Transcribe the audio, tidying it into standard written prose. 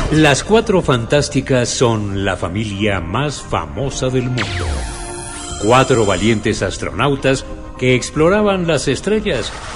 Las Cuatro Fantásticas son la familia más famosa del mundo. 4 valientes astronautas que exploraban las estrellas